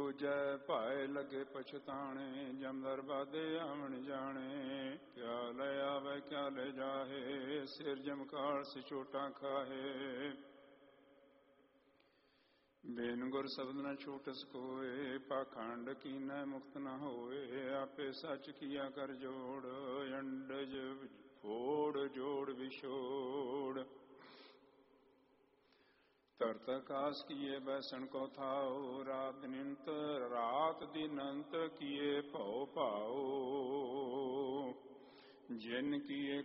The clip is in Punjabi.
ਬੂਝੈ ਭਾਏ ਲਗੇ ਪਛਤਾਣੇ, ਜਮਦਰ ਬਾਦੇ ਆਵਣ ਜਾਣੇ। ਕਿਆ ਲੈ ਆਵੇ ਕਿਆ ਲੈ ਜਾਹੇ, ਸਿਰ ਜਮਕਾਲ ਸੇ ਚੋਟਾਂ ਖਾਹੇ। ਬਿਨ ਗੁਰ ਸ਼ਬਦ ਨ ਛੂਟਸ ਕੋਏ, ਪਾਖੰਡ ਕੀਨੈ ਮੁਕਤ ਨ ਹੋਏ। ਆਪੇ ਸੱਚ ਕੀਆ ਕਰ ਜੋੜ, ਅੰਡਜ ਫੋੜ ਜੋੜ ਵਿਛੋੜ। ਧਰਤ ਆਕਾਸ ਕੀਏ ਬੈਸਣ ਕੋ ਥਾਓ, ਰਾਤ ਦਿਨ ਅੰਤ ਕੀਏ ਭਉ ਭਾਓ। ਜਿਨ ਕੀਏ